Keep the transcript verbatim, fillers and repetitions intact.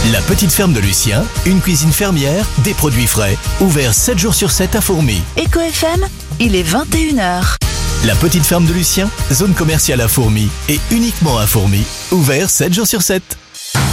La petite ferme de Lucien, une cuisine fermière, des produits frais, ouvert sept jours sur sept à Fourmies. Eco F M, il est vingt et une heures. La petite ferme de Lucien, zone commerciale à Fourmies et uniquement à Fourmies, ouvert sept jours sur sept.